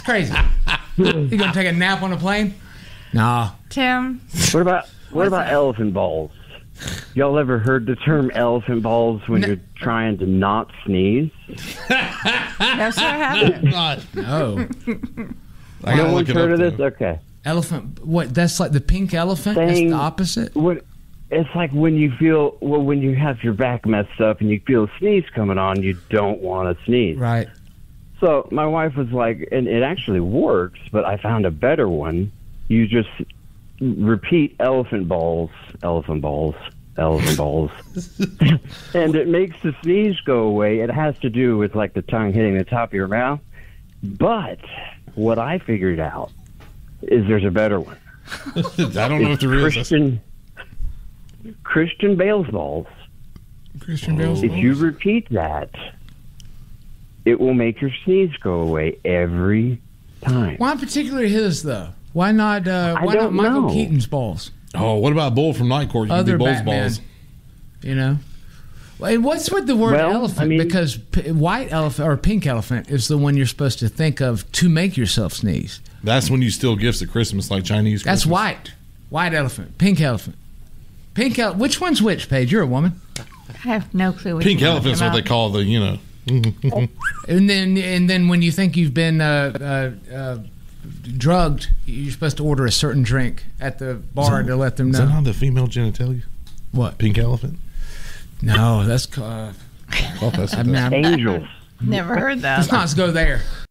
crazy. You gonna take a nap on a plane? Nah. Tim. What about elephant balls? Y'all ever heard the term elephant balls when you're trying to not sneeze? No, sir, I haven't. No. No one's heard of this? Okay. Elephant, what, that's like the pink elephant? That's the opposite? It's like when you feel, when you have your back messed up and you feel a sneeze coming on, you don't want to sneeze. Right. So my wife was like, and it actually works, but I found a better one. You just repeat elephant balls, elephant balls, elephant balls. And it makes the sneeze go away. It has to do with like the tongue hitting the top of your mouth. But what I figured out is there's a better one. I don't know if there is. Christian Bale's balls. Christian Bale's If balls? you repeat that, it will make your sneeze go away every time. Why particularly his, though? Why not Michael know. Keaton's balls? Oh, what about Bull from Night Court? You can do Bull's balls. You know? And what's with the word elephant? I mean, because white elephant or pink elephant is the one you're supposed to think of to make yourself sneeze. That's when you steal gifts at Christmas, like Chinese Christmas. That's white. White elephant. Pink elephant. Which one's which, Paige? You're a woman. I have no clue. Pink elephant's what they call the, And then when you think you've been drugged, you're supposed to order a certain drink at the bar to let them know. Is that not the female genitalia? What? Pink elephant? No, that's... Angels. Never heard that. Let's not go there.